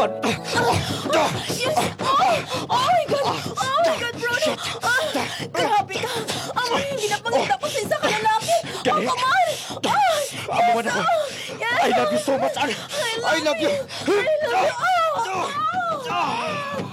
naman. Yes! Oh my God! Oh my God, Bruno! Grabe ka! Amo yung ginapangita ko sa isa ka lalaki! Oh, Dali. come on! Amo man ako. Yes! I love you so much, Ann. I love you. I love you! Oh!